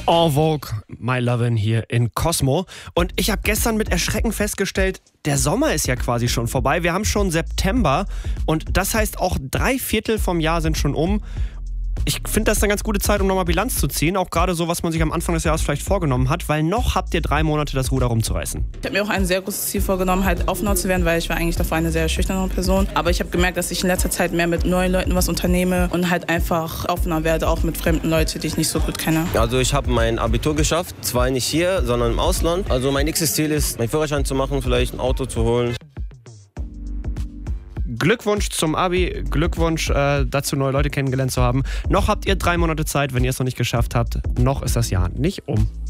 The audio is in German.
En Vogue, My Lovin' hier in Cosmo. Und ich habe gestern mit Erschrecken festgestellt, der Sommer ist ja quasi schon vorbei. Wir haben schon September und das heißt auch 3/4 vom Jahr sind schon um. Ich finde, das ist eine ganz gute Zeit, um nochmal Bilanz zu ziehen. Auch gerade so, was man sich am Anfang des Jahres vielleicht vorgenommen hat, weil noch habt ihr 3 Monate das Ruder rumzureißen. Ich habe mir auch ein sehr großes Ziel vorgenommen, halt offener zu werden, weil ich war eigentlich davor eine sehr schüchterne Person. Aber ich habe gemerkt, dass ich in letzter Zeit mehr mit neuen Leuten was unternehme und halt einfach offener werde, auch mit fremden Leuten, die ich nicht so gut kenne. Also ich habe mein Abitur geschafft, zwar nicht hier, sondern im Ausland. Also mein nächstes Ziel ist, meinen Führerschein zu machen, vielleicht ein Auto zu holen. Glückwunsch zum Abi, Glückwunsch dazu, neue Leute kennengelernt zu haben. Noch habt ihr 3 Monate Zeit, wenn ihr es noch nicht geschafft habt. Noch ist das Jahr nicht um.